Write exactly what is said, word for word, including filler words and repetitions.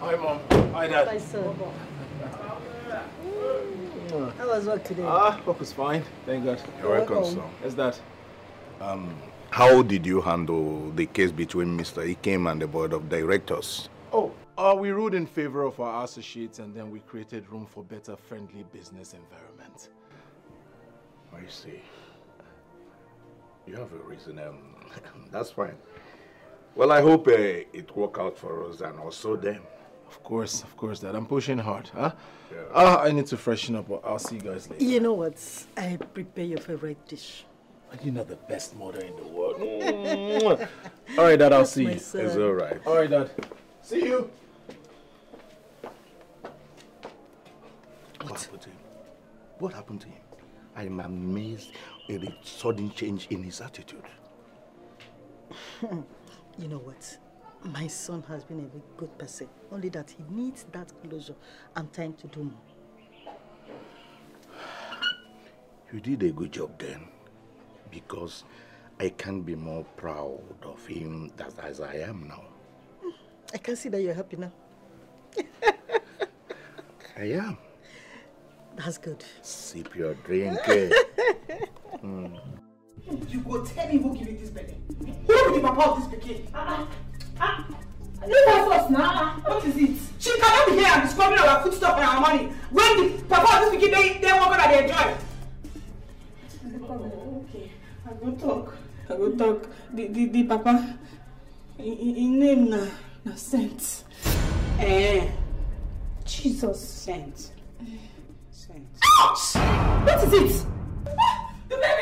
Hi, Mom. Hi, Dad. Hi, son. How was work today? Ah, work was fine. Thank God. You're welcome, son. Where's that? Um, how did you handle the case between Mister Ikem and the board of directors? Oh, uh, we ruled in favor of our associates and then we created room for better friendly business environment. I see. You have a reason. Um, that's fine. Well, I hope uh, it work out for us and also them. Of course, of course, Dad. I'm pushing hard, huh? Yeah. Uh, I need to freshen up. I'll see you guys later. You know what? I prepare your favorite dish. You're not the best mother in the world. All right, Dad, I'll That's see you. son. It's all right. All right, Dad. See you. What happened to him? What happened to him? I am amazed at the sudden change in his attitude. You know what? My son has been a very good person. Only that he needs that closure and time to do more. You did a good job then, because I can't be more proud of him that, as I am now. I can see that you're happy now. I am. That's good. Sip your drink. eh? mm. You go tell me who give you this belly. Who be the papa of this pikin? Ah, ah, leave her first now. What is it? She cannot be here and be scrubbing our foodstuff and our money when the papa of this pikin they they work that they enjoy. Okay, I go talk. I go talk. The the the papa, in name na na Saint. Eh, Jesus Saint. Saint. Ouch! What is it? The baby